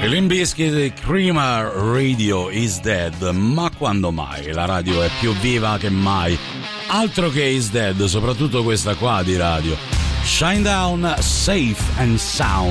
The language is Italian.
Limp Bizkit, Creamer, Radio is Dead. Ma quando mai? La radio è più viva che mai. Altro che is dead, soprattutto questa qua di radio. Shine Down, Safe and Sound.